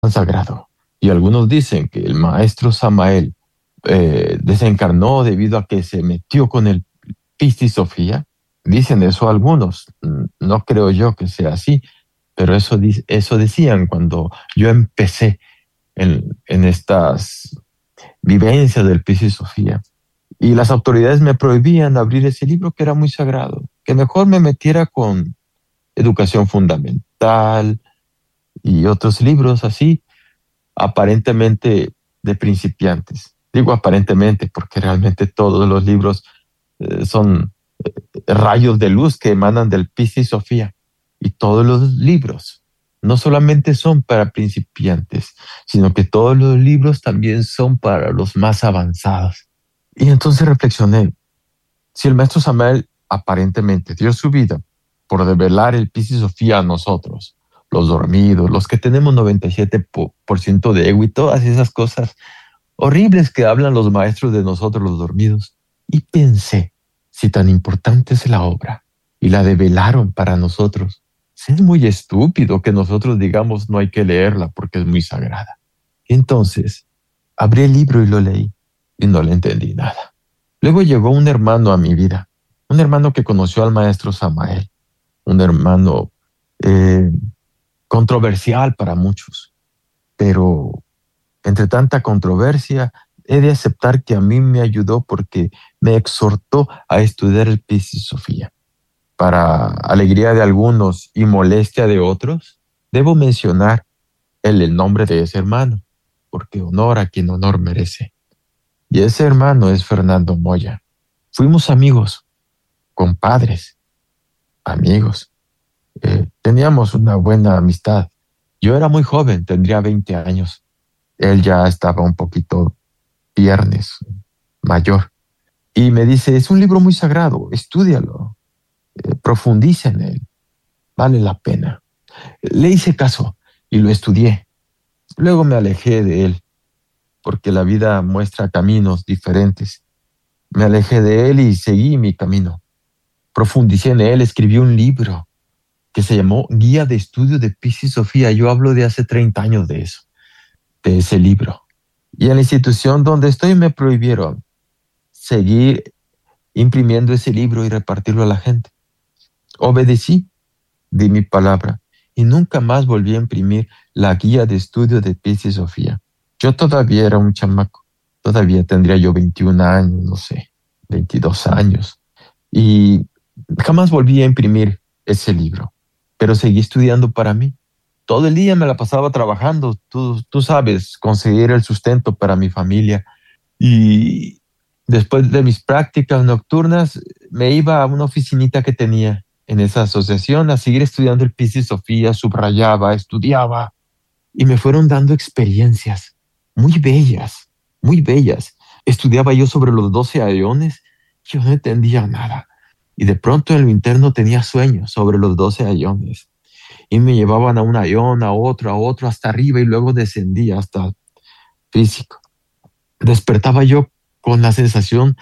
sagrado. Y algunos dicen que el maestro Samael desencarnó debido a que se metió con el Piscis Sofía. Dicen eso algunos. No creo yo que sea así, pero eso decían cuando yo empecé en estas vivencias del Piscis Sofía. Y las autoridades me prohibían abrir ese libro que era muy sagrado, que mejor me metiera con educación fundamental y otros libros así, aparentemente de principiantes. Digo aparentemente porque realmente todos los libros son rayos de luz que emanan del Piscis Sofía. Y todos los libros no solamente son para principiantes, sino que todos los libros también son para los más avanzados. Y entonces reflexioné, si el maestro Samuel aparentemente dio su vida por develar el Piscis Sofía a nosotros, los dormidos, los que tenemos 97% de ego y todas esas cosas horribles que hablan los maestros de nosotros los dormidos, y pensé, si tan importante es la obra y la develaron para nosotros, es muy estúpido que nosotros digamos no hay que leerla porque es muy sagrada. Entonces, abrí el libro y lo leí y no le entendí nada. Luego llegó un hermano a mi vida, un hermano que conoció al maestro Samael, un hermano eh, controversial para muchos, pero entre tanta controversia, he de aceptar que a mí me ayudó porque me exhortó a estudiar el Piscis Sofía. Para alegría de algunos y molestia de otros, debo mencionar el nombre de ese hermano, porque honor a quien honor merece. Y ese hermano es Fernando Moya. Fuimos amigos, compadres, amigos. Teníamos una buena amistad. Yo era muy joven, tendría 20 años. Él ya estaba un poquito viernes, mayor. Y me dice, es un libro muy sagrado, estúdialo, profundiza en él, vale la pena. Le hice caso y lo estudié. Luego me alejé de él, porque la vida muestra caminos diferentes. Me alejé de él y seguí mi camino. Profundicé en él, escribí un libro que se llamó Guía de Estudio de Piscis Sofía. Yo hablo de hace 30 años de eso, de ese libro. Y en la institución donde estoy me prohibieron seguir imprimiendo ese libro y repartirlo a la gente. Obedecí, di mi palabra y nunca más volví a imprimir la guía de estudio de Piscis Sofía. Yo todavía era un chamaco, todavía tendría yo 21 años, no sé, 22 años. Y jamás volví a imprimir ese libro, pero seguí estudiando para mí. Todo el día me la pasaba trabajando, tú sabes, conseguir el sustento para mi familia. Y después de mis prácticas nocturnas, me iba a una oficinita que tenía en esa asociación a seguir estudiando el Piscis Sofía, subrayaba, estudiaba, y me fueron dando experiencias muy bellas, muy bellas. Estudiaba yo sobre los 12 ayones, yo no entendía nada. Y de pronto en lo interno tenía sueños sobre los 12 ayones. Y me llevaban a un ayón, a otro, hasta arriba y luego descendía hasta físico. Despertaba yo con la sensación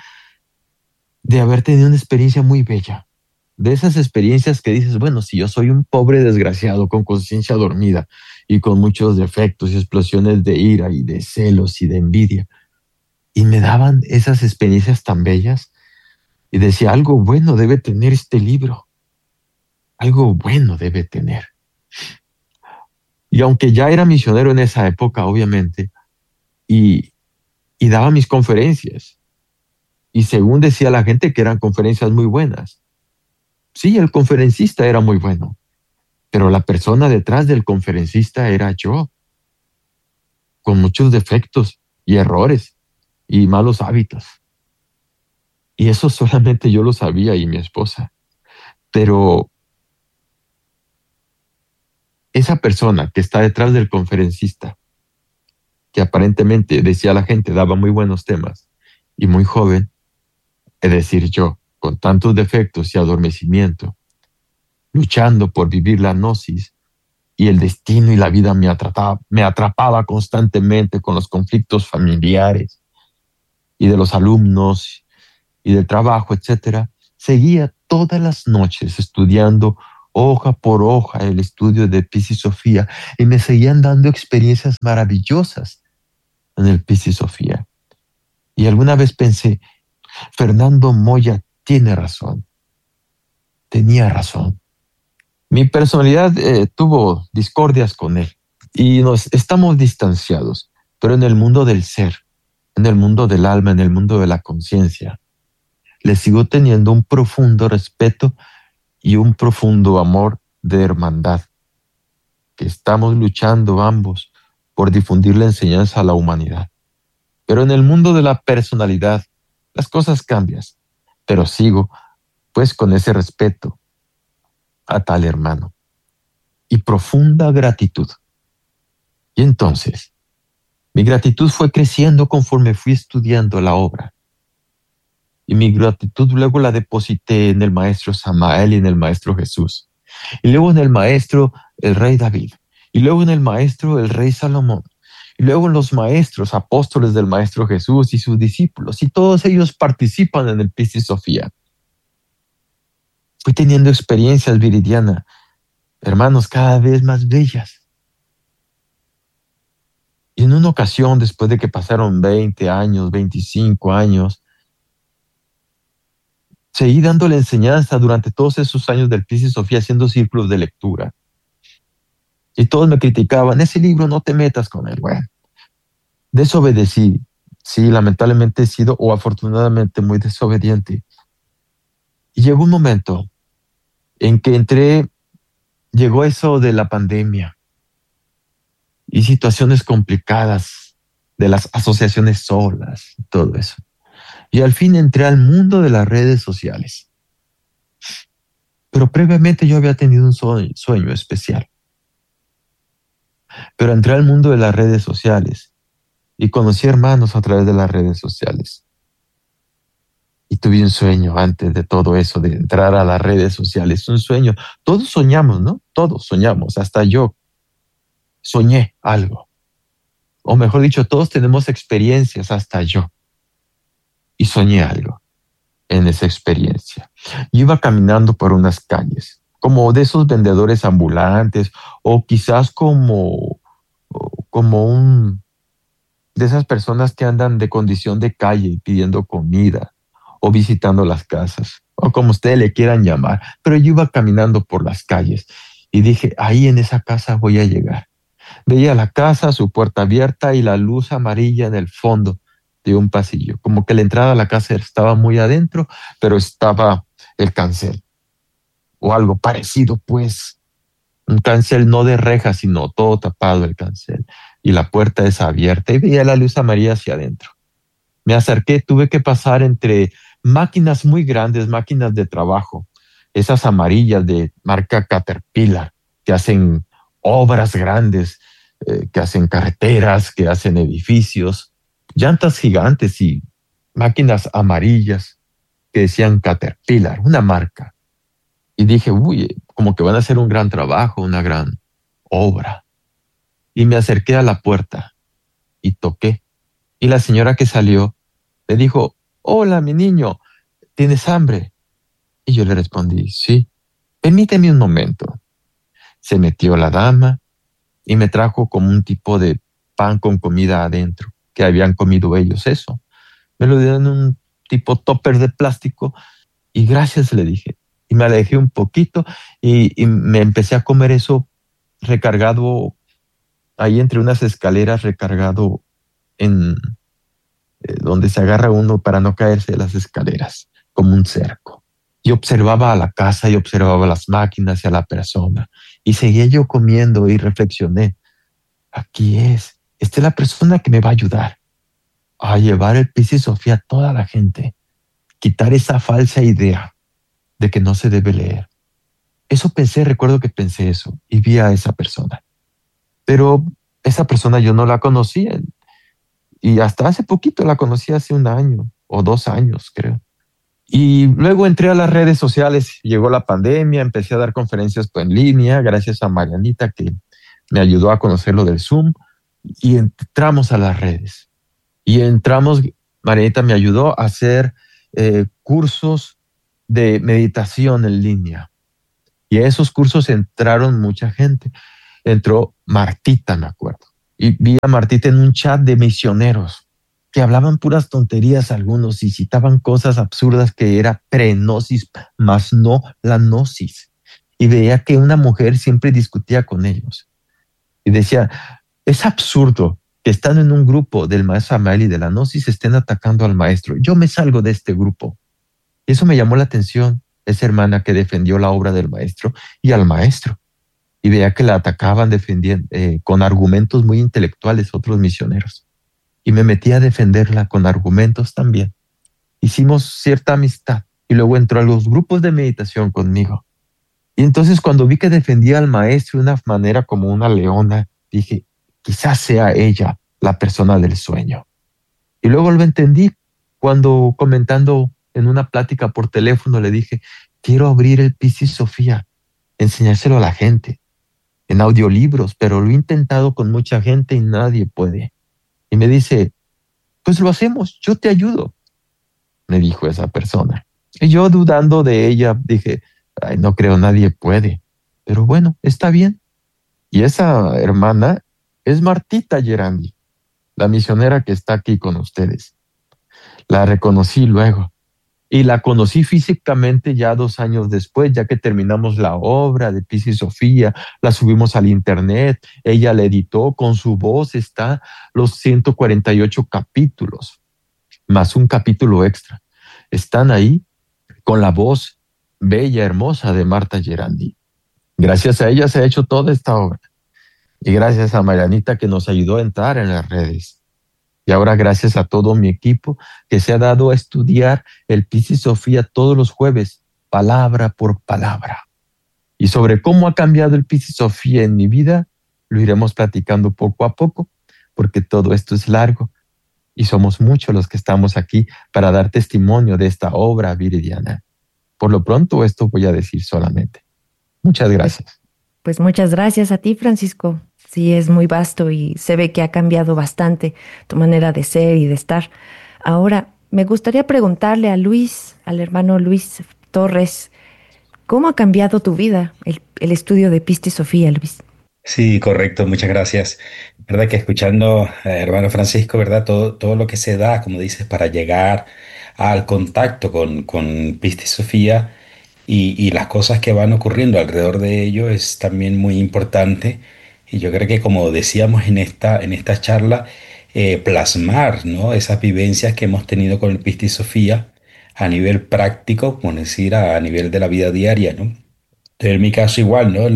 de haber tenido una experiencia muy bella. De esas experiencias que dices, bueno, si yo soy un pobre desgraciado con conciencia dormida y con muchos defectos y explosiones de ira y de celos y de envidia, y me daban esas experiencias tan bellas y decía, algo bueno debe tener este libro, algo bueno debe tener. Y aunque ya era misionero en esa época, obviamente, y, y daba mis conferencias, y según decía la gente que eran conferencias muy buenas. Sí, el conferencista era muy bueno, pero la persona detrás del conferencista era yo, con muchos defectos y errores y malos hábitos. Y eso solamente yo lo sabía y mi esposa. Pero esa persona que está detrás del conferencista, que aparentemente decía la gente daba muy buenos temas y muy joven, es decir, yo, con tantos defectos y adormecimiento, luchando por vivir la gnosis, y el destino y la vida me atrapaba constantemente con los conflictos familiares y de los alumnos y del trabajo, etcétera. Seguía todas las noches estudiando hoja por hoja el estudio de Piscis Sofía y me seguían dando experiencias maravillosas en el Piscis Sofía. Y alguna vez pensé, Fernando Moya tiene razón, tenía razón. Mi personalidad tuvo discordias con él y nos estamos distanciados, pero en el mundo del ser, en el mundo del alma, en el mundo de la conciencia, le sigo teniendo un profundo respeto y un profundo amor de hermandad, que estamos luchando ambos por difundir la enseñanza a la humanidad. Pero en el mundo de la personalidad, las cosas cambian, pero sigo pues con ese respeto a tal hermano y profunda gratitud. Y entonces, mi gratitud fue creciendo conforme fui estudiando la obra. Y mi gratitud luego la deposité en el maestro Samael y en el maestro Jesús. Y luego en el maestro, el rey David. Y luego en el maestro, el rey Salomón. Y luego en los maestros, apóstoles del maestro Jesús y sus discípulos. Y todos ellos participan en el Piscis Sofía. Fui teniendo experiencias, Viridiana, hermanos, cada vez más bellas. Y en una ocasión, después de que pasaron 20 años, 25 años, seguí dándole enseñanza durante todos esos años del Piscis Sofía haciendo círculos de lectura. Y todos me criticaban, ese libro no te metas con él. Bueno, desobedecí. Sí, lamentablemente he sido, o afortunadamente, muy desobediente. Y llegó un momento en que llegó eso de la pandemia y situaciones complicadas de las asociaciones solas y todo eso. Y al fin entré al mundo de las redes sociales. Pero previamente yo había tenido un sueño especial. Pero entré al mundo de las redes sociales y conocí hermanos a través de las redes sociales. Y tuve un sueño antes de todo eso, de entrar a las redes sociales. Un sueño. Todos soñamos, ¿no? Todos soñamos. Hasta yo soñé algo. O mejor dicho, todos tenemos experiencias, hasta yo. Y soñé algo en esa experiencia. Yo iba caminando por unas calles, como de esos vendedores ambulantes, o quizás como de esas personas que andan de condición de calle pidiendo comida, o visitando las casas, o como ustedes le quieran llamar. Pero yo iba caminando por las calles y dije, ahí en esa casa voy a llegar. Veía la casa, su puerta abierta y la luz amarilla en el fondo de un pasillo. Como que la entrada a la casa estaba muy adentro, pero estaba el cancel o algo parecido, pues. Un cancel no de rejas, sino todo tapado el cancel. Y la puerta es abierta y veía la luz amarilla hacia adentro. Me acerqué, tuve que pasar entre máquinas muy grandes, máquinas de trabajo, esas amarillas de marca Caterpillar, que hacen obras grandes, que hacen carreteras, que hacen edificios, llantas gigantes y máquinas amarillas que decían Caterpillar, una marca. Y dije, uy, como que van a hacer un gran trabajo, una gran obra. Y me acerqué a la puerta y toqué. Y la señora que salió le dijo, hola, mi niño, ¿tienes hambre? Y yo le respondí, sí, permíteme un momento. Se metió la dama y me trajo como un tipo de pan con comida adentro, que habían comido ellos eso. Me lo dieron en un tipo topper de plástico y gracias le dije. Y me alejé un poquito y me empecé a comer eso recargado ahí entre unas escaleras, recargado en donde se agarra uno para no caerse de las escaleras, como un cerco. Y observaba a la casa y observaba las máquinas y a la persona. Y seguía yo comiendo y reflexioné. Aquí es. Esta es la persona que me va a ayudar a llevar el Piscis Sofía a toda la gente. Quitar esa falsa idea de que no se debe leer. Eso pensé, recuerdo que pensé eso y vi a esa persona. Pero esa persona yo no la conocía y hasta hace poquito la conocí, hace un año o 2 años, creo. Y luego entré a las redes sociales, llegó la pandemia, empecé a dar conferencias en línea, gracias a Marianita que me ayudó a conocer lo del Zoom, y entramos a las redes. Y entramos, Marianita me ayudó a hacer cursos de meditación en línea. Y a esos cursos entraron mucha gente. Entró Martita, me acuerdo. Y vi a Martita en un chat de misioneros que hablaban puras tonterías algunos y citaban cosas absurdas que era prenosis, más no la gnosis. Y veía que una mujer siempre discutía con ellos. Y decía, es absurdo que estando en un grupo del maestro Samael y de la gnosis estén atacando al maestro. Yo me salgo de este grupo. Y eso me llamó la atención, esa hermana que defendió la obra del maestro y al maestro. Y veía que la atacaban defendiendo, con argumentos muy intelectuales otros misioneros. Y me metí a defenderla con argumentos también. Hicimos cierta amistad y luego entró a los grupos de meditación conmigo. Y entonces cuando vi que defendía al maestro de una manera como una leona, dije, quizás sea ella la persona del sueño. Y luego lo entendí cuando comentando en una plática por teléfono le dije, quiero abrir el Piscis Sofía, enseñárselo a la gente en audiolibros, pero lo he intentado con mucha gente y nadie puede. Y me dice, pues lo hacemos, yo te ayudo, me dijo esa persona. Y yo dudando de ella dije, ay, no creo, nadie puede. Pero bueno, está bien. Y esa hermana es Martita Gerandi, la misionera que está aquí con ustedes. La reconocí luego y la conocí físicamente ya 2 años después, ya que terminamos la obra de Piscis Sofía, la subimos al internet, ella la editó, con su voz está los 148 capítulos, más un capítulo extra. Están ahí con la voz bella, hermosa de Marta Gerandi. Gracias a ella se ha hecho toda esta obra y gracias a Marianita que nos ayudó a entrar en las redes. Y ahora gracias a todo mi equipo que se ha dado a estudiar el Piscis Sofía todos los jueves, palabra por palabra. Y sobre cómo ha cambiado el Piscis Sofía en mi vida, lo iremos platicando poco a poco, porque todo esto es largo y somos muchos los que estamos aquí para dar testimonio de esta obra viridiana. Por lo pronto, esto voy a decir solamente. Muchas Pues, gracias. pues muchas gracias a ti, Francisco. Sí, es muy vasto y se ve que ha cambiado bastante tu manera de ser y de estar. Ahora, me gustaría preguntarle a Luis, al hermano Luis Torres, ¿cómo ha cambiado tu vida el estudio de Piste Sofía, Luis? Sí, correcto, muchas gracias. Verdad que escuchando, hermano Francisco, ¿verdad? Todo lo que se da, como dices, para llegar al contacto con Pista y Sofía y las cosas que van ocurriendo alrededor de ello es también muy importante. Y yo creo que como decíamos en esta charla, plasmar, ¿no? Esas vivencias que hemos tenido con el Pista y Sofía a nivel práctico, como decir, a nivel de la vida diaria, ¿no? Entonces, en mi caso igual, ¿no?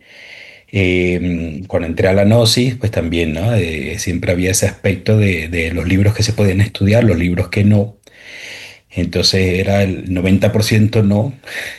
Cuando entré a la Gnosis, pues también, ¿no? Siempre había ese aspecto de los libros que se podían estudiar, los libros que no. Entonces era el 90% no,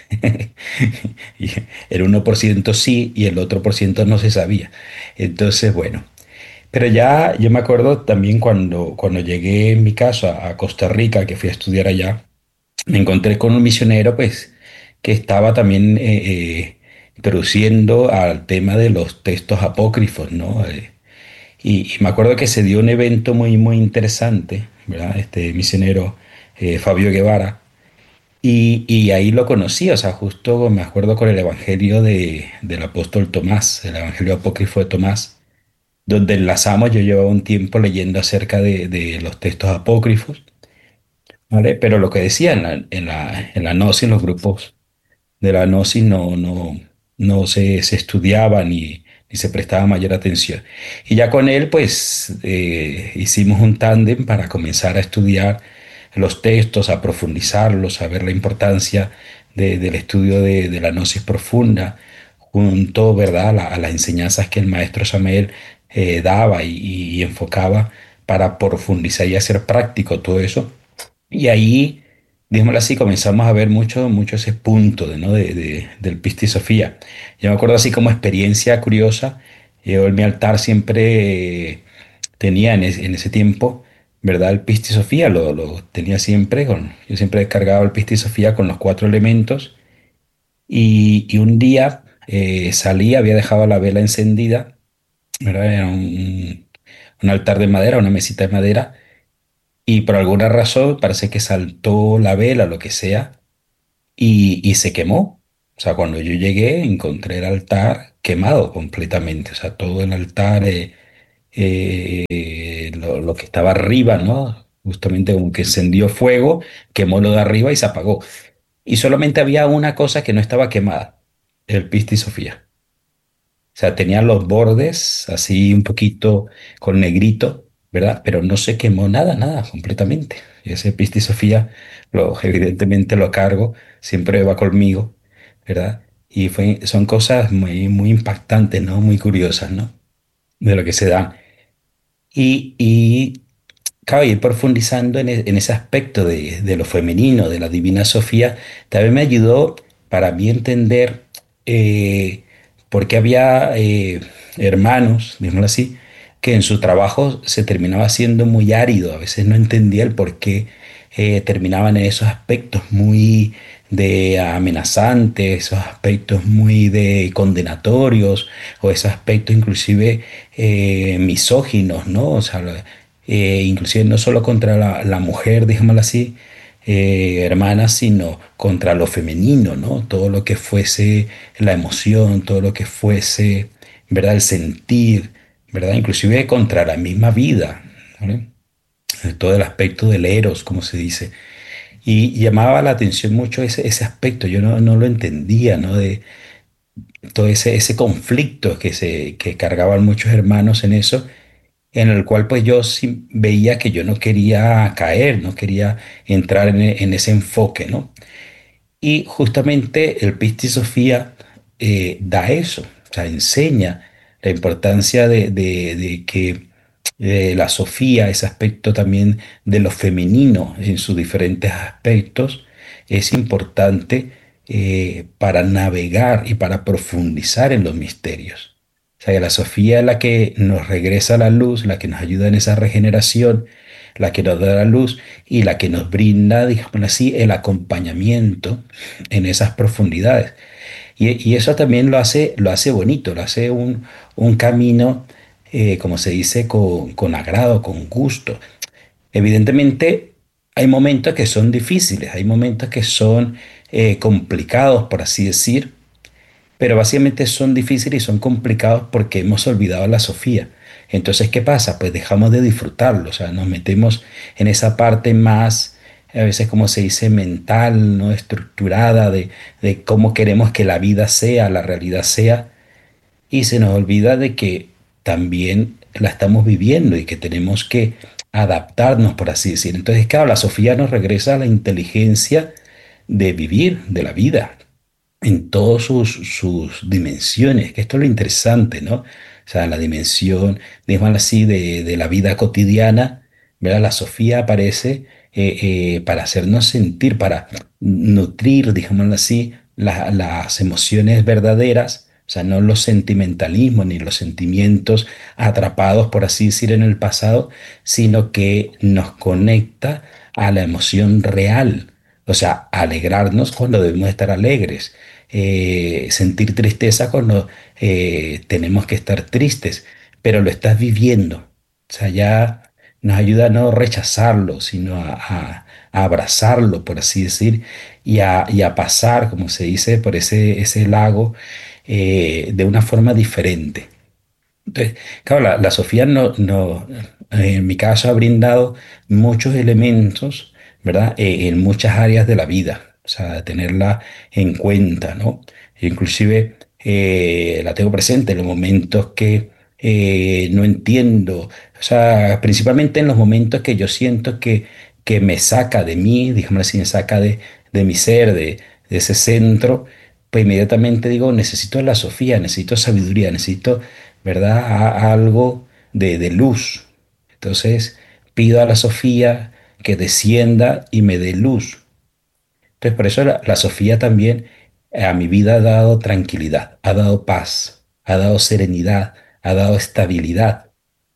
y el 1% sí y el otro por ciento no se sabía. Entonces, bueno, pero ya yo me acuerdo también cuando llegué en mi caso a Costa Rica, que fui a estudiar allá, me encontré con un misionero, pues, que estaba también introduciendo al tema de los textos apócrifos, ¿no? Y me acuerdo que se dio un evento muy, muy interesante, ¿verdad? Este misionero Fabio Guevara, y ahí lo conocí, o sea, justo me acuerdo con el Evangelio del apóstol Tomás, el Evangelio apócrifo de Tomás, donde enlazamos, yo llevaba un tiempo leyendo acerca de los textos apócrifos, ¿vale? Pero lo que decía en la gnosis, en los grupos de la gnosis no se estudiaba ni se prestaba mayor atención. Y ya con él, pues, hicimos un tándem para comenzar a estudiar los textos, a profundizarlos, a ver la importancia del estudio de la gnosis profunda, junto, ¿verdad?, a las enseñanzas que el maestro Samael daba y enfocaba para profundizar y hacer práctico todo eso. Y ahí, digámoslo así, comenzamos a ver mucho ese punto ¿no? del Pista y Sofía. Yo me acuerdo así como experiencia curiosa, yo en mi altar siempre tenía en ese tiempo, ¿verdad? El Pista y Sofía, lo tenía siempre, yo siempre descargaba el Pista y Sofía con los cuatro elementos y un día salí, había dejado la vela encendida, ¿verdad? Era un altar de madera, una mesita de madera y por alguna razón parece que saltó la vela, lo que sea, y se quemó. O sea, cuando yo llegué, encontré el altar quemado completamente. O sea, todo el altar, lo que estaba arriba, ¿no? Justamente como que encendió fuego, quemó lo de arriba y se apagó. Y solamente había una cosa que no estaba quemada, el Pistis Sofía. O sea, tenía los bordes así un poquito con negrito, ¿verdad? Pero no se quemó nada, nada, completamente. Y ese Pistis Sofía, evidentemente lo cargo, siempre va conmigo, ¿verdad? Y son cosas muy, muy impactantes, ¿no? Muy curiosas, ¿no? De lo que se dan. Y claro, ir profundizando en ese aspecto de lo femenino, de la Divina Sofía, también me ayudó para mí entender por qué había hermanos, digámoslo así, que en su trabajo se terminaba siendo muy árido. A veces no entendía el por qué terminaban en esos aspectos muy de amenazantes, esos aspectos muy de condenatorios, o esos aspectos inclusive misóginos, ¿no? O sea, inclusive no solo contra la mujer, digámoslo así, hermana, sino contra lo femenino, ¿no? Todo lo que fuese la emoción, todo lo que fuese, ¿verdad? El sentir, ¿verdad? Inclusive contra la misma vida, ¿vale? Todo el aspecto del eros, como se dice. Y llamaba la atención mucho ese aspecto, yo no lo entendía, ¿no? De todo ese conflicto que cargaban muchos hermanos en eso, en el cual pues yo sí veía que yo no quería caer, no quería entrar en ese enfoque, ¿no? Y justamente el Pisti Sofía da eso, o sea, enseña la importancia de que la Sofía, ese aspecto también de lo femenino en sus diferentes aspectos, es importante para navegar y para profundizar en los misterios. O sea, que la Sofía es la que nos regresa la luz, la que nos ayuda en esa regeneración, la que nos da la luz y la que nos brinda, digamos así, el acompañamiento en esas profundidades. Y eso también lo hace bonito, lo hace un camino, como se dice, con agrado, con gusto. Evidentemente, hay momentos que son difíciles, hay momentos que son complicados, por así decir, pero básicamente son difíciles y son complicados porque hemos olvidado la Sofía. Entonces, ¿qué pasa? Pues dejamos de disfrutarlo, o sea, nos metemos en esa parte más, a veces como se dice, mental, no estructurada, de cómo queremos que la vida sea, la realidad sea, y se nos olvida de que también la estamos viviendo y que tenemos que adaptarnos, por así decir. Entonces, claro, la Sofía nos regresa a la inteligencia de vivir, de la vida en todas sus dimensiones, que esto es lo interesante, ¿no? O sea, la dimensión, digamos así, de la vida cotidiana, ¿verdad? La Sofía aparece para hacernos sentir, para nutrir, digámoslo así, las emociones verdaderas, o sea, no los sentimentalismos ni los sentimientos atrapados, por así decir, en el pasado, sino que nos conecta a la emoción real. O sea, alegrarnos cuando debemos estar alegres, sentir tristeza cuando tenemos que estar tristes, pero lo estás viviendo. O sea, ya nos ayuda a no rechazarlo, sino a abrazarlo, por así decir, y a pasar, como se dice, por ese lago de una forma diferente. Entonces, claro, la Sofía en mi caso ha brindado muchos elementos, ¿verdad? En muchas áreas de la vida, o sea, tenerla en cuenta, ¿no? Inclusive la tengo presente en los momentos que no entiendo, o sea, principalmente en los momentos que yo siento que me saca de mí, digamos así, me saca de mi ser, de ese centro, pues inmediatamente digo, necesito la Sofía, necesito sabiduría, necesito, ¿verdad? Algo de luz. Entonces pido a la Sofía que descienda y me dé luz. Entonces por eso la Sofía también a mi vida ha dado tranquilidad, ha dado paz, ha dado serenidad, ha dado estabilidad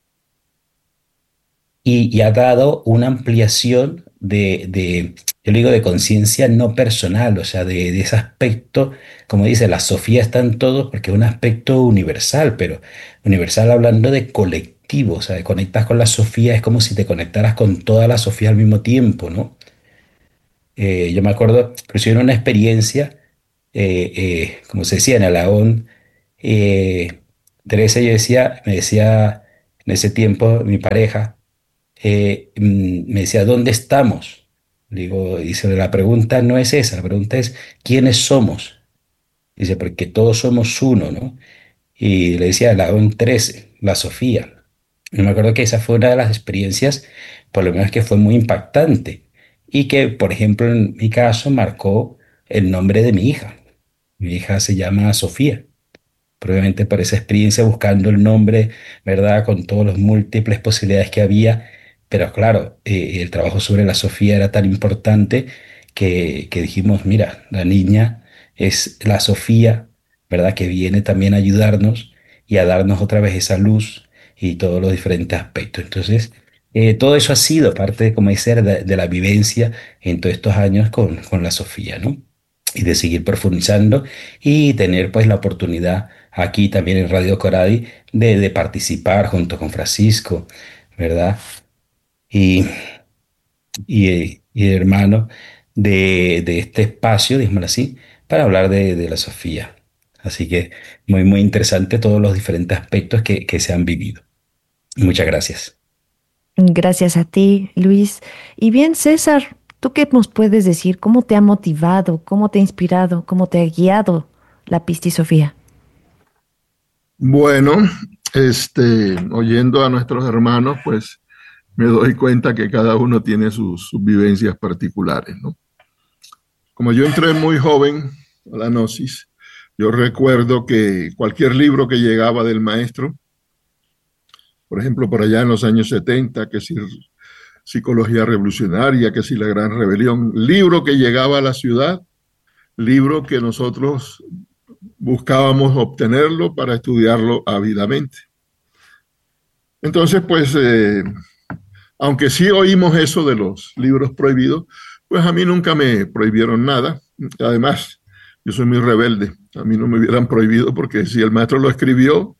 y ha dado una ampliación yo le digo, de conciencia no personal, o sea, de ese aspecto, como dice, la Sofía está en todo porque es un aspecto universal, pero universal hablando de colectivo, o sea, de conectas con la Sofía, es como si te conectaras con toda la Sofía al mismo tiempo, ¿no? Yo me acuerdo, inclusive en una experiencia como se decía, en Alagón, Teresa, me decía en ese tiempo, mi pareja, me decía, ¿dónde estamos? Digo, dice, la pregunta no es esa, la pregunta es, ¿quiénes somos? Dice, porque todos somos uno, ¿no? Y le decía, la ON 13, la Sofía. Y me acuerdo que esa fue una de las experiencias, por lo menos que fue muy impactante, y que, por ejemplo, en mi caso marcó el nombre de mi hija. Mi hija se llama Sofía. Probablemente por esa experiencia buscando el nombre, ¿verdad? Con todas las múltiples posibilidades que había. Pero claro, el trabajo sobre la Sofía era tan importante que dijimos, mira, la niña es la Sofía, ¿verdad? Que viene también a ayudarnos y a darnos otra vez esa luz y todos los diferentes aspectos. Entonces, todo eso ha sido parte, como dice, de la vivencia en todos estos años con la Sofía, ¿no? Y de seguir profundizando y tener pues la oportunidad aquí también en Radio Coradi de participar junto con Francisco, ¿verdad? Y, y hermano de este espacio, dígamelo así, para hablar de la Sofía. Así que muy, muy interesante todos los diferentes aspectos que se han vivido. Muchas gracias. Gracias a ti, Luis. Y bien, César, ¿tú qué nos puedes decir? ¿Cómo te ha motivado? ¿Cómo te ha inspirado? ¿Cómo te ha guiado la Pistisofía? Bueno, oyendo a nuestros hermanos, pues me doy cuenta que cada uno tiene sus vivencias particulares, ¿no? Como yo entré muy joven a la Gnosis, yo recuerdo que cualquier libro que llegaba del maestro, por ejemplo, por allá en los años 70, que si Psicología Revolucionaria, que si La Gran Rebelión, libro que llegaba a la ciudad, libro que nosotros buscábamos obtenerlo para estudiarlo ávidamente. Entonces, pues, aunque sí oímos eso de los libros prohibidos, pues a mí nunca me prohibieron nada. Además, yo soy muy rebelde. A mí no me hubieran prohibido porque si el maestro lo escribió,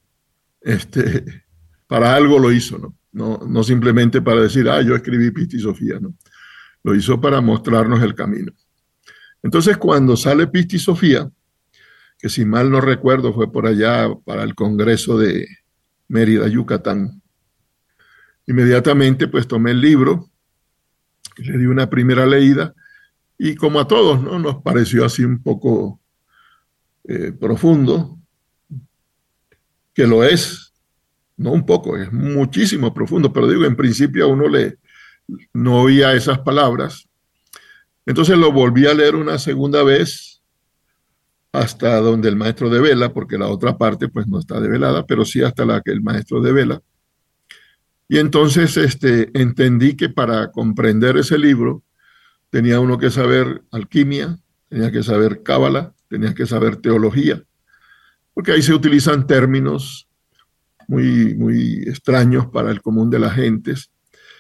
para algo lo hizo, ¿no? No simplemente para decir, yo escribí Pistisofía, ¿no? Lo hizo para mostrarnos el camino. Entonces, cuando sale Pistisofía, que si mal no recuerdo fue por allá para el Congreso de Mérida, Yucatán, inmediatamente pues tomé el libro, le di una primera leída y como a todos, ¿no? Nos pareció así un poco profundo, que lo es, no un poco, es muchísimo profundo, pero digo, en principio a uno no oía esas palabras. Entonces lo volví a leer una segunda vez hasta donde el maestro devela, porque la otra parte pues no está develada, pero sí hasta la que el maestro devela. Y entonces entendí que para comprender ese libro tenía uno que saber alquimia, tenía que saber cábala, tenía que saber teología, porque ahí se utilizan términos muy, muy extraños para el común de las gentes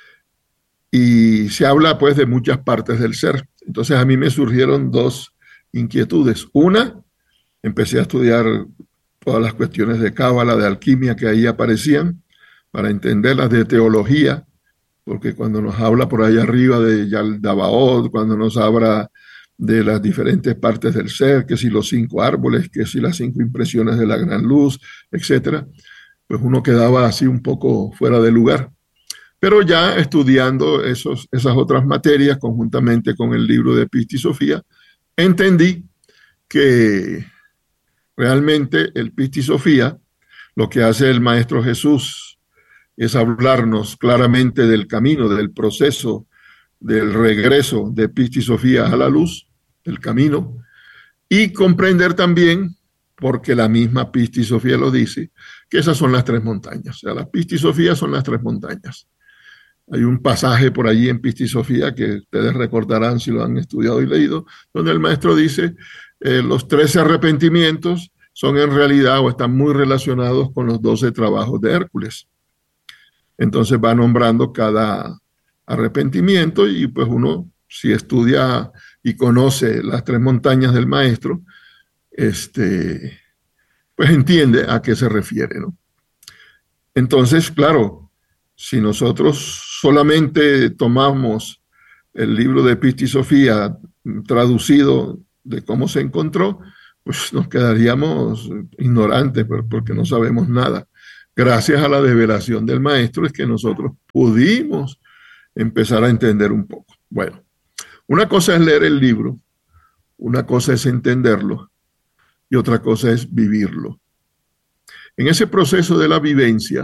y se habla pues de muchas partes del ser. Entonces a mí me surgieron dos inquietudes. Una, empecé a estudiar todas las cuestiones de cábala, de alquimia que ahí aparecían, para entenderlas, de teología, porque cuando nos habla por ahí arriba de Yaldabaoth, cuando nos habla de las diferentes partes del ser, que si los 5 árboles, que si las 5 impresiones de la gran luz, etcétera, pues uno quedaba así un poco fuera de lugar. Pero ya estudiando esas otras materias conjuntamente con el libro de Pistisofía, entendí que realmente el Pistisofía, lo que hace el Maestro Jesús es hablarnos claramente del camino, del proceso, del regreso de Pistisofía a la luz, el camino, y comprender también, porque la misma Pistisofía lo dice, que esas son las 3 montañas. O sea, la Pistisofía son las 3 montañas. Hay un pasaje por allí en Pistisofía que ustedes recordarán si lo han estudiado y leído, donde el maestro dice, los 13 arrepentimientos son en realidad o están muy relacionados con los 12 trabajos de Hércules. Entonces va nombrando cada arrepentimiento y pues uno, si estudia y conoce las 3 montañas del maestro, pues entiende a qué se refiere, ¿no? Entonces, claro, si nosotros solamente tomamos el libro de Pistisofía traducido de cómo se encontró, pues nos quedaríamos ignorantes porque no sabemos nada. Gracias a la develación del maestro es que nosotros pudimos empezar a entender un poco. Bueno, una cosa es leer el libro, una cosa es entenderlo y otra cosa es vivirlo. En ese proceso de la vivencia,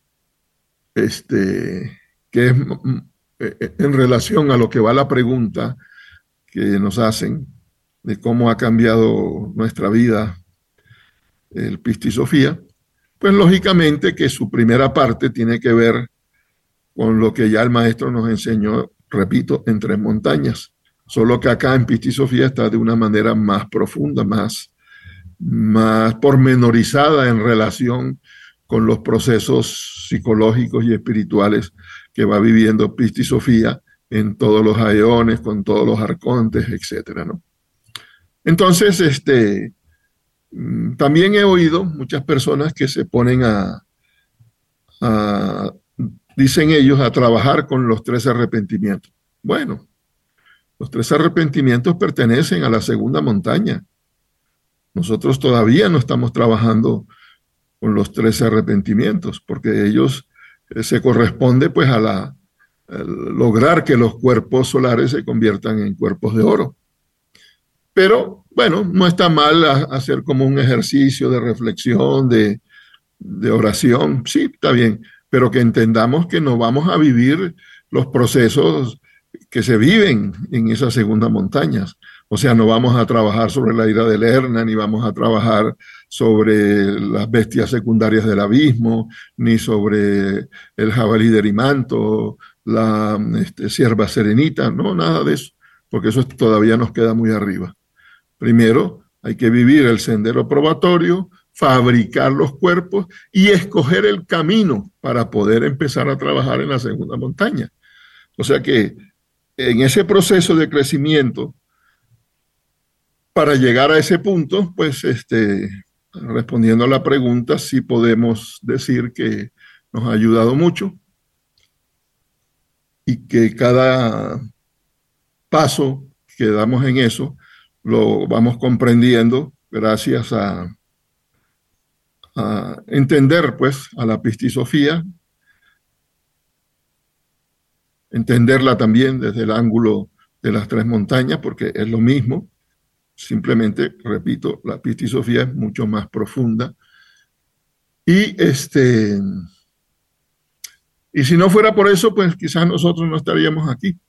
que es en relación a lo que va la pregunta que nos hacen de cómo ha cambiado nuestra vida el Pista y Sofía, pues lógicamente que su primera parte tiene que ver con lo que ya el maestro nos enseñó, repito, en Tres Montañas, solo que acá en Pista y Sofía está de una manera más profunda, más pormenorizada en relación con los procesos psicológicos y espirituales que va viviendo Pista y Sofía en todos los aeones, con todos los arcontes, etcétera, ¿no? Entonces, también he oído muchas personas que se ponen dicen ellos, a trabajar con los 13 arrepentimientos. Bueno, los 13 arrepentimientos pertenecen a la segunda montaña. Nosotros todavía no estamos trabajando con los 13 arrepentimientos, porque ellos se corresponde pues a lograr que los cuerpos solares se conviertan en cuerpos de oro. Pero bueno, no está mal hacer como un ejercicio de reflexión, de oración, sí, está bien, pero que entendamos que no vamos a vivir los procesos que se viven en esas segundas montañas. O sea, no vamos a trabajar sobre la ira de Lerna, ni vamos a trabajar sobre las bestias secundarias del abismo, ni sobre el jabalí de Erimanto, la cierva serenita, no, nada de eso, porque eso todavía nos queda muy arriba. Primero, hay que vivir el sendero probatorio, fabricar los cuerpos y escoger el camino para poder empezar a trabajar en la segunda montaña. O sea que en ese proceso de crecimiento, para llegar a ese punto, pues respondiendo a la pregunta, sí podemos decir que nos ha ayudado mucho y que cada paso que damos en eso lo vamos comprendiendo gracias a entender pues a la Pista y Sofía, entenderla también desde el ángulo de las tres montañas, porque es lo mismo. Simplemente, repito, la Pista y Sofía es mucho más profunda. Y si no fuera por eso, pues quizás nosotros no estaríamos aquí.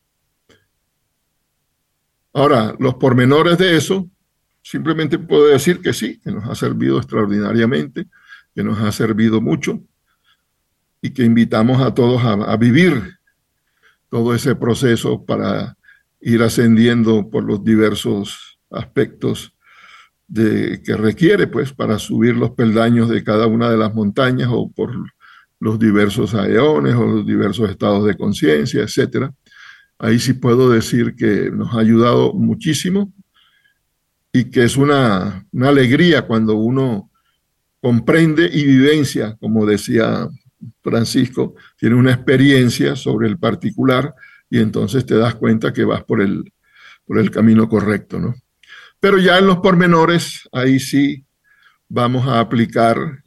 Ahora, los pormenores de eso, simplemente puedo decir que sí, que nos ha servido extraordinariamente, que nos ha servido mucho y que invitamos a todos a vivir todo ese proceso para ir ascendiendo por los diversos aspectos que requiere, pues, para subir los peldaños de cada una de las montañas o por los diversos aeones o los diversos estados de conciencia, etcétera. Ahí sí puedo decir que nos ha ayudado muchísimo y que es una alegría cuando uno comprende y vivencia, como decía Francisco, tiene una experiencia sobre el particular y entonces te das cuenta que vas por el camino correcto, ¿no? Pero ya en los pormenores, ahí sí vamos a aplicar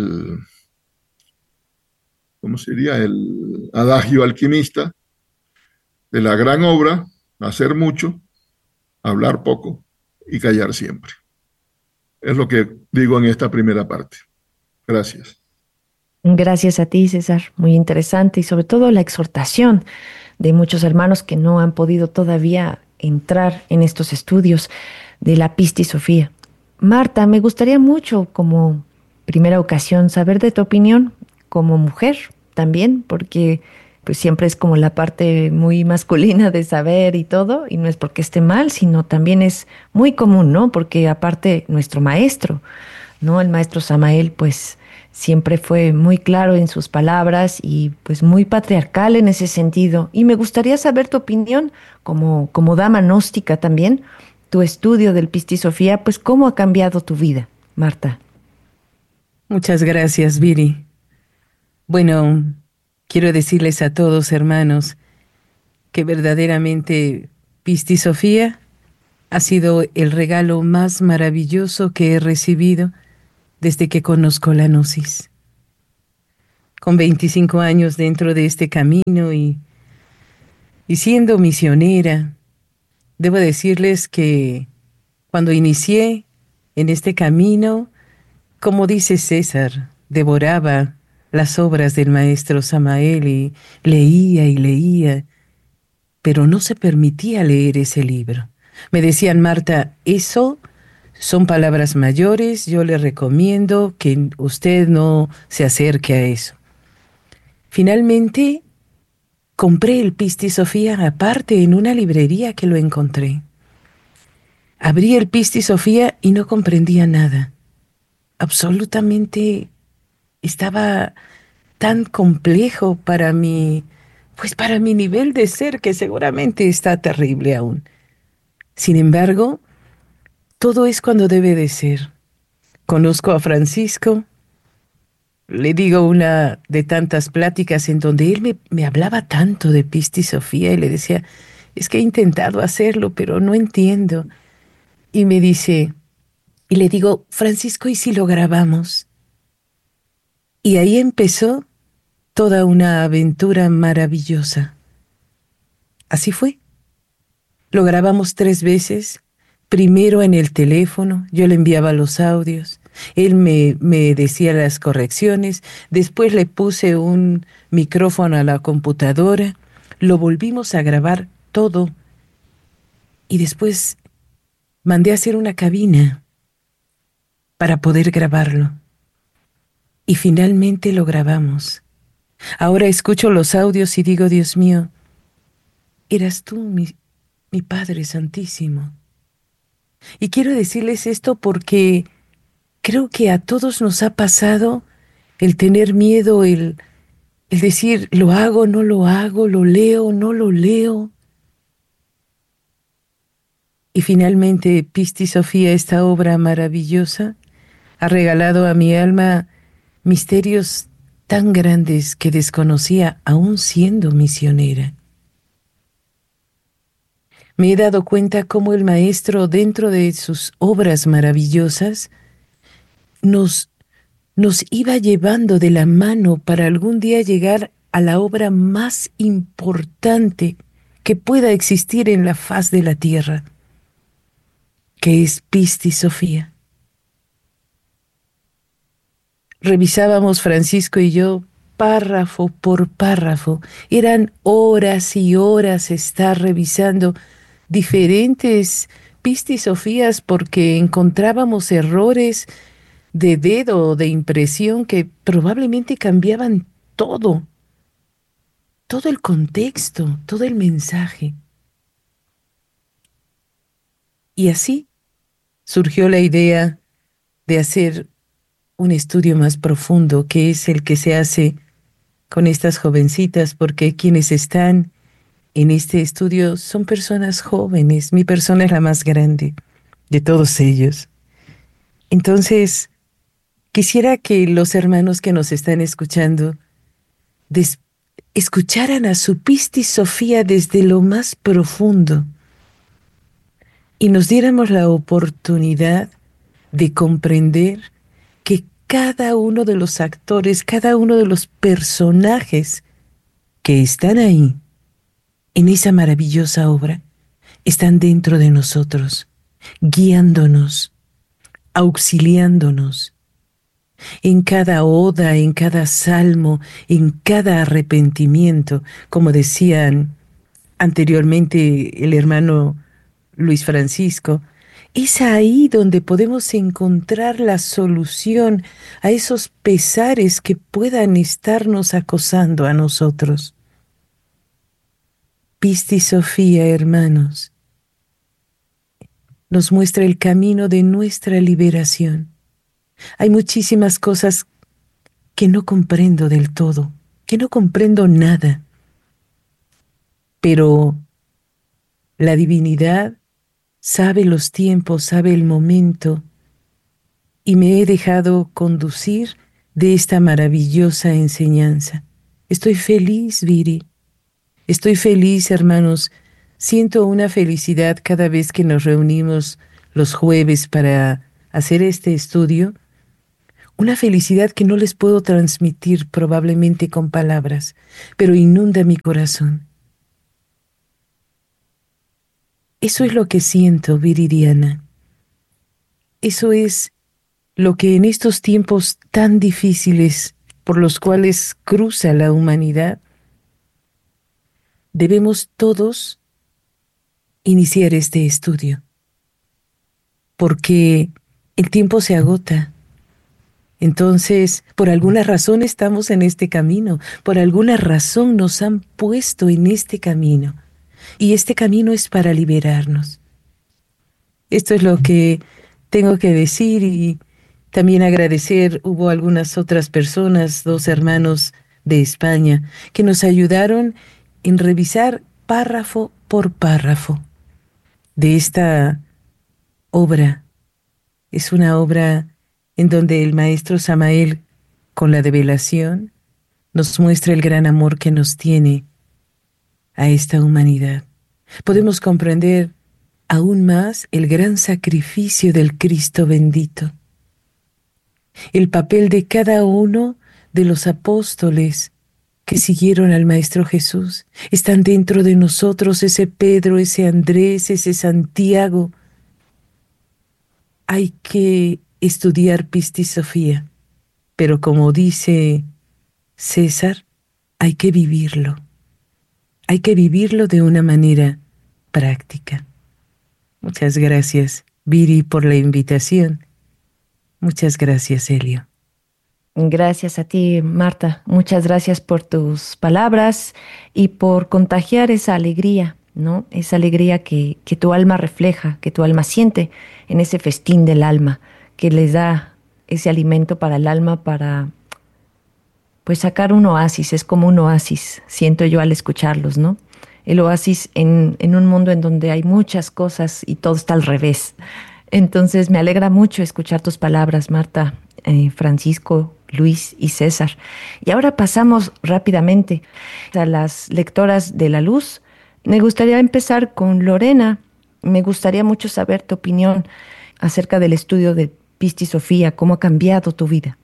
¿cómo sería? El adagio alquimista de la gran obra, hacer mucho, hablar poco y callar siempre. Es lo que digo en esta primera parte. Gracias. Gracias a ti, César. Muy interesante y sobre todo la exhortación de muchos hermanos que no han podido todavía entrar en estos estudios de la Pista y Sofía. Marta, me gustaría mucho como primera ocasión saber de tu opinión como mujer también, porque pues siempre es como la parte muy masculina de saber y todo, y no es porque esté mal, sino también es muy común, ¿no? Porque aparte nuestro maestro, ¿no? El maestro Samael, pues siempre fue muy claro en sus palabras y pues muy patriarcal en ese sentido. Y me gustaría saber tu opinión como dama gnóstica también, tu estudio del Pista y Sofía, pues cómo ha cambiado tu vida, Marta. Muchas gracias, Viri. Bueno, quiero decirles a todos, hermanos, que verdaderamente Pista y Sofía Ha sido el regalo más maravilloso que he recibido desde que conozco la Gnosis. Con 25 años dentro de este camino y siendo misionera, debo decirles que cuando inicié en este camino, como dice César, devoraba las obras del maestro Samael y leía, pero no se permitía leer ese libro. Me decían, Marta, eso son palabras mayores, yo le recomiendo que usted no se acerque a eso. Finalmente, compré el Pisti Sofía aparte en una librería que lo encontré. Abrí el Pisti Sofía y no comprendía nada. Absolutamente estaba tan complejo para para mi nivel de ser, que seguramente está terrible aún. Sin embargo, todo es cuando debe de ser. Conozco a Francisco, le digo una de tantas pláticas en donde él me hablaba tanto de Pisti Sofía y le decía, es que he intentado hacerlo, pero no entiendo. Y me dice, y le digo, Francisco, ¿y si lo grabamos? Y ahí empezó toda una aventura maravillosa. Así fue. Lo grabamos 3 veces, primero en el teléfono, yo le enviaba los audios, él me decía las correcciones, después le puse un micrófono a la computadora, lo volvimos a grabar todo y después mandé a hacer una cabina para poder grabarlo. Y finalmente lo grabamos. Ahora escucho los audios y digo, Dios mío, eras tú mi Padre Santísimo. Y quiero decirles esto porque creo que a todos nos ha pasado el tener miedo, el decir, lo hago, no lo hago, lo leo, no lo leo. Y finalmente, Pisti Sofía, esta obra maravillosa, ha regalado a mi alma misterios tan grandes que desconocía aún siendo misionera. Me he dado cuenta cómo el maestro, dentro de sus obras maravillosas, nos iba llevando de la mano para algún día llegar a la obra más importante que pueda existir en la faz de la tierra, que es Pisti Sofía. Revisábamos Francisco y yo párrafo por párrafo. Eran horas y horas estar revisando diferentes Pisti Sofías porque encontrábamos errores de dedo o de impresión que probablemente cambiaban todo el contexto, todo el mensaje. Y así surgió la idea de hacer un estudio más profundo, que es el que se hace con estas jovencitas, porque quienes están en este estudio son personas jóvenes. Mi persona es la más grande de todos ellos. Entonces, quisiera que los hermanos que nos están escuchando escucharan a su Pisti Sofía desde lo más profundo y nos diéramos la oportunidad de comprender que cada uno de los actores, cada uno de los personajes que están ahí, en esa maravillosa obra, están dentro de nosotros, guiándonos, auxiliándonos. En cada oda, en cada salmo, en cada arrepentimiento, como decían anteriormente el hermano Luis Francisco, es ahí donde podemos encontrar la solución a esos pesares que puedan estarnos acosando a nosotros. Pisti Sofía, hermanos, nos muestra el camino de nuestra liberación. Hay muchísimas cosas que no comprendo del todo, que no comprendo nada, pero la divinidad sabe los tiempos, sabe el momento, y me he dejado conducir de esta maravillosa enseñanza. Estoy feliz, Viri. Estoy feliz, hermanos, siento una felicidad cada vez que nos reunimos los jueves para hacer este estudio, una felicidad que no les puedo transmitir probablemente con palabras, pero inunda mi corazón. Eso es lo que siento, Viridiana. Eso es lo que en estos tiempos tan difíciles por los cuales cruza la humanidad, debemos todos iniciar este estudio, porque el tiempo se agota. Entonces, por alguna razón estamos en este camino, por alguna razón nos han puesto en este camino, y este camino es para liberarnos. Esto es lo que tengo que decir y también agradecer. Hubo algunas otras personas, dos hermanos de España, que nos ayudaron en revisar párrafo por párrafo de esta obra. Es una obra en donde el maestro Samael, con la develación, nos muestra el gran amor que nos tiene a esta humanidad. Podemos comprender aún más el gran sacrificio del Cristo bendito, el papel de cada uno de los apóstoles que siguieron al Maestro Jesús. Están dentro de nosotros ese Pedro, ese Andrés, ese Santiago. Hay que estudiar Pistisofía, pero como dice César, hay que vivirlo. Hay que vivirlo de una manera práctica. Muchas gracias, Viri, por la invitación. Muchas gracias, Helio. Gracias a ti, Marta. Muchas gracias por tus palabras y por contagiar esa alegría, ¿no? Esa alegría que tu alma refleja, que tu alma siente en ese festín del alma, que les da ese alimento para el alma, para pues sacar un oasis. Es como un oasis, siento yo al escucharlos, ¿no? El oasis en un mundo en donde hay muchas cosas y todo está al revés. Entonces me alegra mucho escuchar tus palabras, Marta, Francisco, Luis y César. Y ahora pasamos rápidamente a las lectoras de la luz. Me gustaría empezar con Lorena. Me gustaría mucho saber tu opinión acerca del estudio de Pistisofía, cómo ha cambiado tu vida.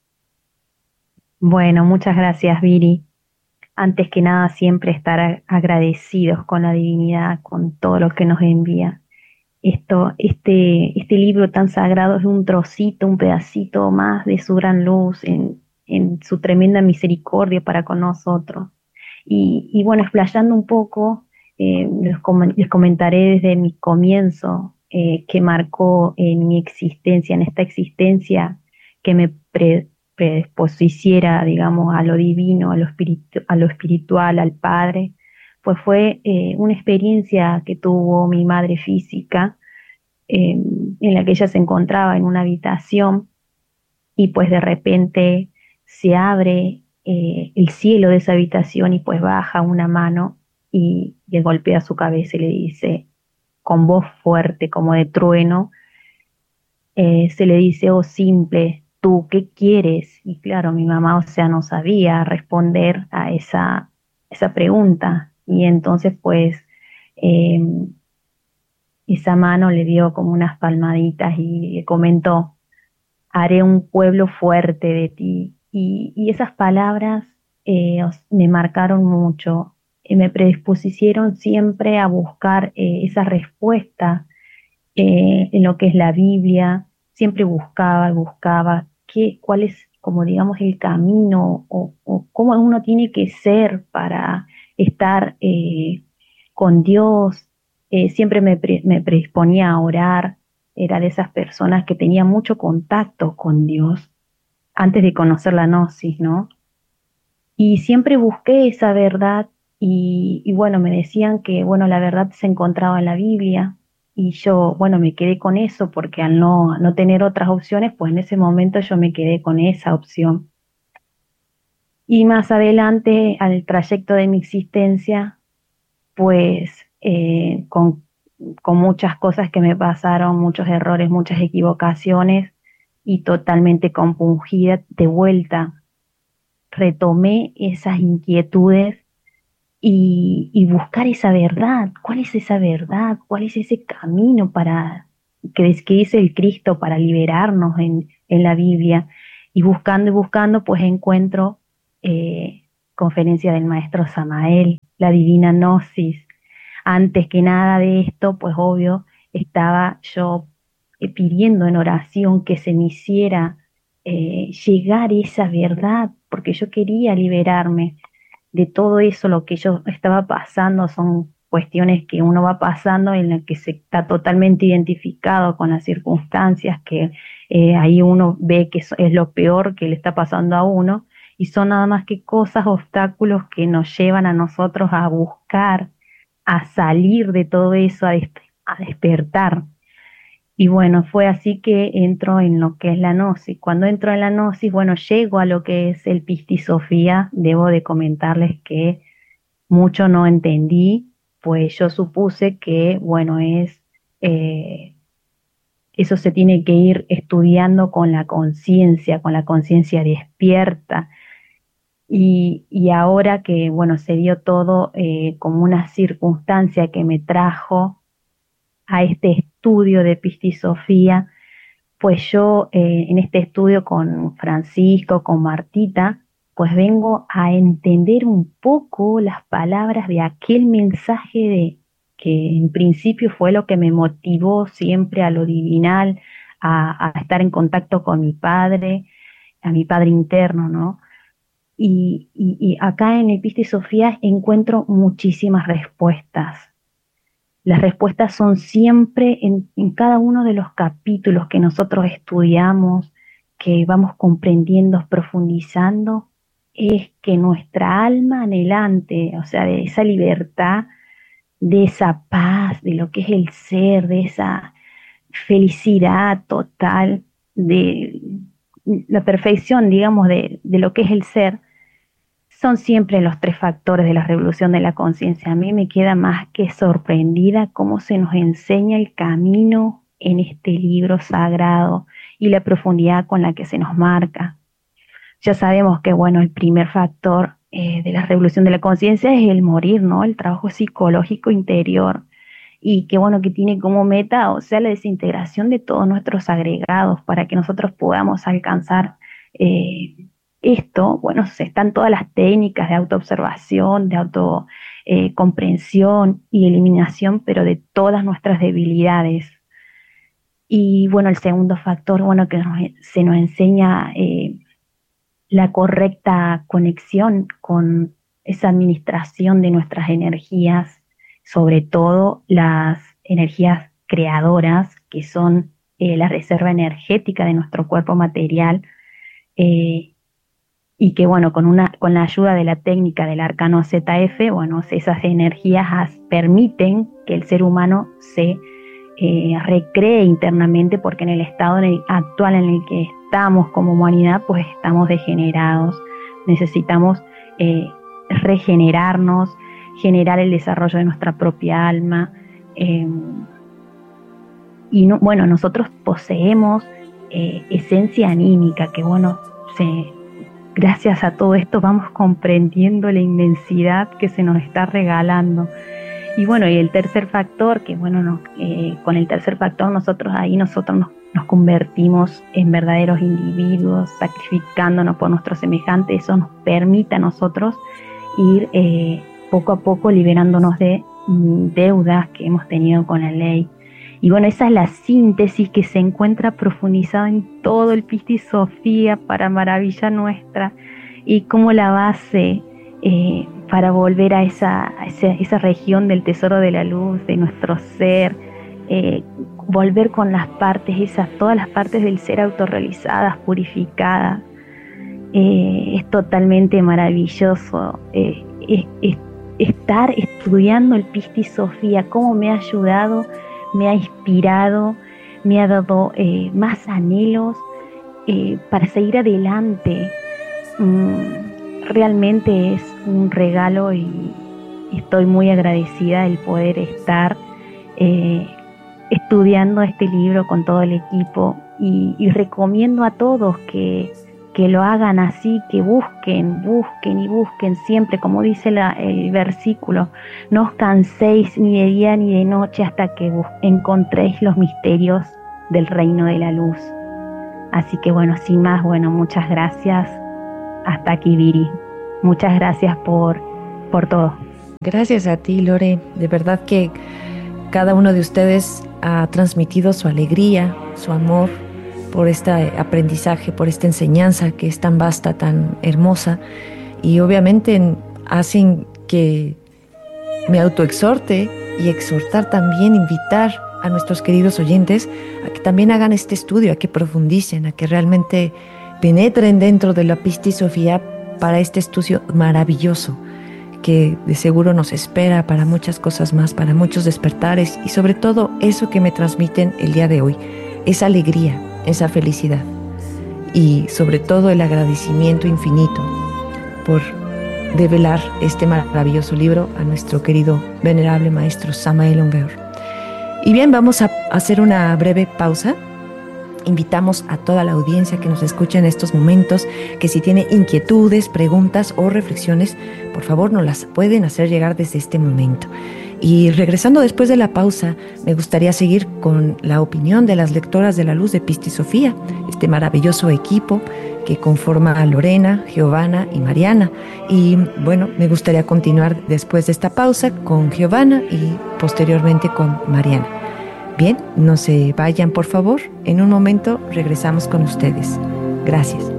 Bueno, muchas gracias, Viri. Antes que nada, siempre estar agradecidos con la divinidad, con todo lo que nos envía. Este libro tan sagrado es un trocito, un pedacito más de su gran luz en su tremenda misericordia para con nosotros. Y bueno, explayando un poco, les comentaré desde mi comienzo, que marcó en mi existencia, en esta existencia que me predispusiera, digamos, a lo divino, a lo espiritual, al Padre. Pues fue una experiencia que tuvo mi madre física, en la que ella se encontraba en una habitación y pues de repente se abre el cielo de esa habitación y pues baja una mano y le golpea su cabeza y le dice con voz fuerte como de trueno, se le dice: oh simple, ¿tú qué quieres? Y claro, mi mamá, o sea, no sabía responder a esa pregunta. Y entonces, pues, esa mano le dio como unas palmaditas y le comentó: haré un pueblo fuerte de ti. Y esas palabras me marcaron mucho, me predispusieron siempre a buscar esa respuesta en lo que es la Biblia. Siempre buscaba cuál es, como digamos, el camino o cómo uno tiene que ser para estar con Dios. Siempre me predisponía a orar. Era de esas personas que tenía mucho contacto con Dios antes de conocer la gnosis, ¿no? Y siempre busqué esa verdad y bueno, me decían que, bueno, la verdad se encontraba en la Biblia. Y yo, bueno, me quedé con eso porque al no tener otras opciones, pues en ese momento yo me quedé con esa opción. Y más adelante, al trayecto de mi existencia, pues con muchas cosas que me pasaron, muchos errores, muchas equivocaciones y totalmente compungida, de vuelta retomé esas inquietudes y buscar esa verdad. ¿Cuál es esa verdad? ¿Cuál es ese camino que dice el Cristo para liberarnos en la Biblia? Y buscando, pues encuentro conferencia del maestro Samael, la Divina Gnosis. Antes que nada de esto, pues obvio, estaba yo pidiendo en oración que se me hiciera llegar esa verdad, porque yo quería liberarme de todo eso. Lo que yo estaba pasando son cuestiones que uno va pasando en las que se está totalmente identificado con las circunstancias, que ahí uno ve que es lo peor que le está pasando a uno, y son nada más que cosas, obstáculos que nos llevan a nosotros a buscar, a salir de todo eso, a despertar. Y bueno, fue así que entro en lo que es la gnosis. Cuando entro en la gnosis, bueno, llego a lo que es el Pistisofía. Debo de comentarles que mucho no entendí, pues yo supuse que, bueno, eso se tiene que ir estudiando con la conciencia despierta. Y ahora que, bueno, se dio todo como una circunstancia que me trajo a este estudio de Pistisofía, pues yo en este estudio con Francisco, con Martita, pues vengo a entender un poco las palabras de aquel mensaje que en principio fue lo que me motivó siempre a lo divinal, a estar en contacto con mi padre, a mi padre interno, ¿no? Y acá en el Pistisofía encuentro muchísimas respuestas. Las respuestas son siempre en cada uno de los capítulos que nosotros estudiamos, que vamos comprendiendo, profundizando, es que nuestra alma anhelante, o sea, de esa libertad, de esa paz, de lo que es el ser, de esa felicidad total, de la perfección, digamos, de lo que es el ser, son siempre los tres factores de la revolución de la conciencia. A mí me queda más que sorprendida cómo se nos enseña el camino en este libro sagrado y la profundidad con la que se nos marca. Ya sabemos que, bueno, el primer factor de la revolución de la conciencia es el morir, ¿no? El trabajo psicológico interior. Y que, bueno, que tiene como meta, o sea, la desintegración de todos nuestros agregados para que nosotros podamos alcanzar esto. Bueno, están todas las técnicas de autoobservación, de autocomprensión y eliminación, pero de todas nuestras debilidades. Y bueno, el segundo factor, bueno, que se nos enseña la correcta conexión con esa administración de nuestras energías, sobre todo las energías creadoras, que son la reserva energética de nuestro cuerpo material, y que, bueno, con la ayuda de la técnica del arcano ZF, bueno, esas energías permiten que el ser humano se recree internamente, porque en el estado actual en el que estamos como humanidad, pues estamos degenerados. Necesitamos regenerarnos, generar el desarrollo de nuestra propia alma. Y no, bueno, nosotros poseemos esencia anímica, que, bueno, gracias a todo esto vamos comprendiendo la inmensidad que se nos está regalando. Y bueno, y el tercer factor, que bueno, con el tercer factor nosotros nos convertimos en verdaderos individuos, sacrificándonos por nuestros semejantes. Eso nos permite a nosotros ir poco a poco liberándonos de deudas que hemos tenido con la ley. Y bueno, esa es la síntesis que se encuentra profundizada en todo el Pistisofía para maravilla nuestra, y como la base para volver a esa región del tesoro de la luz, de nuestro ser, volver con las partes, todas las partes del ser autorrealizadas, purificadas. Es totalmente maravilloso estar estudiando el Pistisofía. Cómo me ha ayudado, me ha inspirado, me ha dado más anhelos para seguir adelante. Realmente es un regalo y estoy muy agradecida el poder estar estudiando este libro con todo el equipo, y recomiendo a todos que que lo hagan así, que busquen, busquen y busquen siempre, como dice el versículo, no os canséis ni de día ni de noche hasta que encontréis los misterios del reino de la luz. Así que bueno, sin más, bueno, muchas gracias. Hasta aquí, Viri. Muchas gracias por todo. Gracias a ti, Lore. De verdad que cada uno de ustedes ha transmitido su alegría, su amor por este aprendizaje, por esta enseñanza que es tan vasta, tan hermosa, y obviamente hacen que me autoexhorte y exhortar también, invitar a nuestros queridos oyentes a que también hagan este estudio, a que profundicen, a que realmente penetren dentro de la Pistis Sophia para este estudio maravilloso que de seguro nos espera para muchas cosas más, para muchos despertares y sobre todo eso que me transmiten el día de hoy, esa alegría, esa felicidad y sobre todo el agradecimiento infinito por develar este maravilloso libro a nuestro querido venerable maestro Samael Aun Weor. Y bien, vamos a hacer una breve pausa. Invitamos a toda la audiencia que nos escucha en estos momentos que si tiene inquietudes, preguntas o reflexiones, por favor nos las pueden hacer llegar desde este momento. Y regresando después de la pausa, me gustaría seguir con la opinión de las lectoras de la luz de Pistis Sophia, este maravilloso equipo que conforma a Lorena, Giovanna y Mariana. Y bueno, me gustaría continuar después de esta pausa con Giovanna y posteriormente con Mariana. Bien, no se vayan por favor, en un momento regresamos con ustedes. Gracias.